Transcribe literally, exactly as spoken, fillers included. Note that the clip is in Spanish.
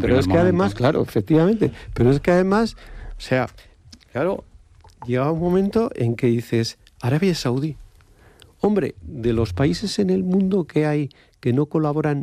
pero es que momento. además, claro, efectivamente, pero es que además, o sea, claro, llega un momento en que dices, Arabia Saudí, hombre, de los países en el mundo que hay que no colaboran